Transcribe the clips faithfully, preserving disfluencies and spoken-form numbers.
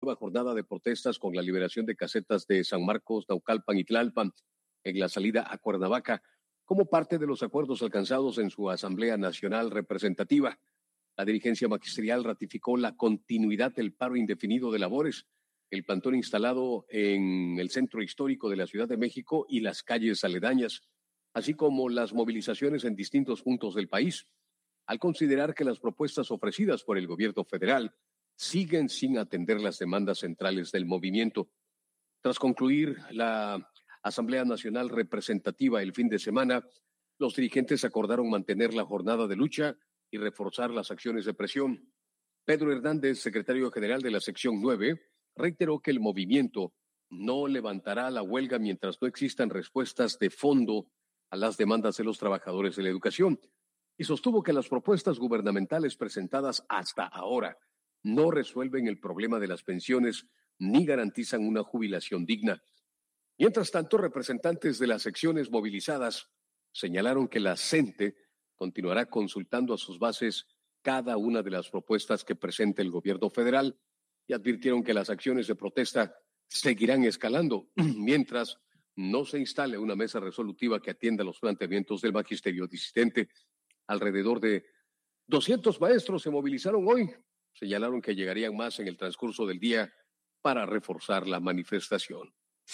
nueva jornada de protestas con la liberación de casetas de San Marcos, Naucalpan y Tlalpan en la salida a Cuernavaca, como parte de los acuerdos alcanzados en su Asamblea Nacional Representativa. La dirigencia magisterial ratificó la continuidad del paro indefinido de labores, el plantón instalado en el centro histórico de la Ciudad de México y las calles aledañas, así como las movilizaciones en distintos puntos del país, al considerar que las propuestas ofrecidas por el gobierno federal siguen sin atender las demandas centrales del movimiento. Tras concluir la Asamblea Nacional Representativa el fin de semana, los dirigentes acordaron mantener la jornada de lucha y reforzar las acciones de presión. Pedro Hernández, secretario general de la sección nueve, reiteró que el movimiento no levantará la huelga mientras no existan respuestas de fondo a las demandas de los trabajadores de la educación y sostuvo que las propuestas gubernamentales presentadas hasta ahora no resuelven el problema de las pensiones ni garantizan una jubilación digna. Mientras tanto, representantes de las secciones movilizadas señalaron que la CENTE continuará consultando a sus bases cada una de las propuestas que presente el gobierno federal y advirtieron que las acciones de protesta seguirán escalando mientras no se instale una mesa resolutiva que atienda los planteamientos del magisterio disidente. Alrededor de doscientos maestros se movilizaron hoy. Señalaron que llegarían más en el transcurso del día para reforzar la manifestación.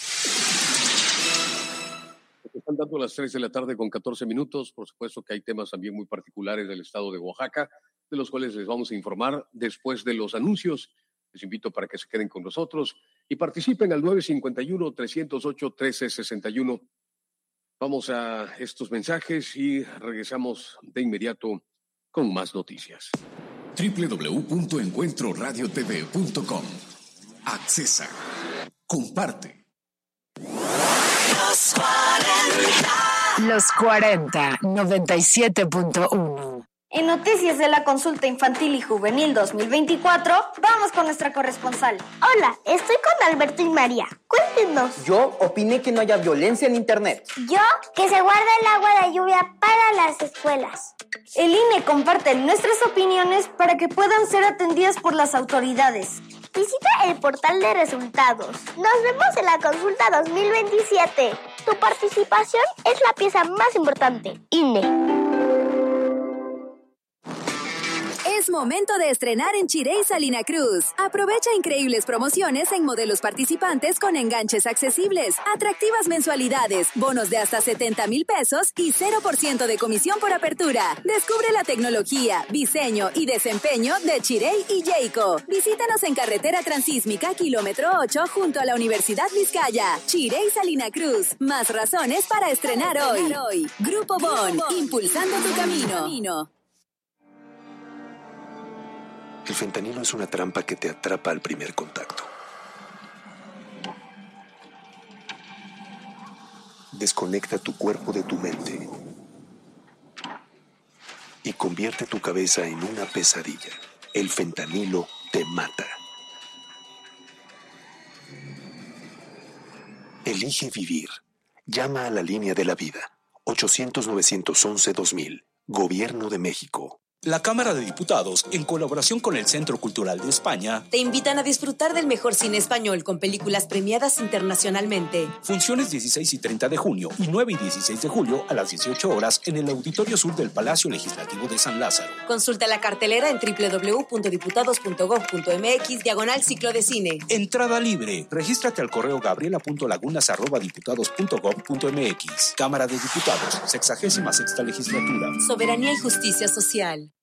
Están dando las tres de la tarde con catorce minutos. Por supuesto que hay temas también muy particulares del estado de Oaxaca, de los cuales les vamos a informar después de los anuncios. Les invito para que se queden con nosotros y participen al nueve cinco uno, tres cero ocho, uno tres seis uno. Vamos a estos mensajes y regresamos de inmediato con más noticias. doble u doble u doble u punto encuentro radio t v punto com. Accesa. Comparte. Los cuarenta. Los cuarenta, noventa y siete punto uno. En noticias de la consulta infantil y juvenil dos mil veinticuatro, vamos con nuestra corresponsal. Hola, estoy con Alberto y María. Cuéntenos. Yo opiné que no haya violencia en internet. Yo, que se guarde el agua de lluvia para las escuelas. El I N E comparte nuestras opiniones para que puedan ser atendidas por las autoridades. Visita el portal de resultados. Nos vemos en la consulta dos mil veintisiete. Tu participación es la pieza más importante. I N E. Es momento de estrenar en Chirey Salina Cruz. Aprovecha increíbles promociones en modelos participantes con enganches accesibles, atractivas mensualidades, bonos de hasta setenta mil pesos y cero por ciento de comisión por apertura. Descubre la tecnología, diseño y desempeño de Chirey y Jayco. Visítanos en carretera transísmica kilómetro ocho junto a la Universidad Vizcaya. Chirey Salina Cruz. Más razones para estrenar hoy. Grupo Bon, impulsando tu camino. El fentanilo es una trampa que te atrapa al primer contacto. Desconecta tu cuerpo de tu mente y convierte tu cabeza en una pesadilla. El fentanilo te mata. Elige vivir. Llama a la línea de la vida. ochocientos, novecientos once, dos mil. Gobierno de México. La Cámara de Diputados, en colaboración con el Centro Cultural de España, te invitan a disfrutar del mejor cine español con películas premiadas internacionalmente. Funciones dieciséis y treinta de junio y nueve y dieciséis de julio a las dieciocho horas en el Auditorio Sur del Palacio Legislativo de San Lázaro. Consulta la cartelera en doble u doble u doble u punto diputados punto gob punto m x diagonal ciclo de cine. Entrada libre. Regístrate al correo gabriela punto lagunas arroba diputados punto gob punto m x. Cámara de Diputados, sexagésima sexta legislatura. Soberanía y justicia social.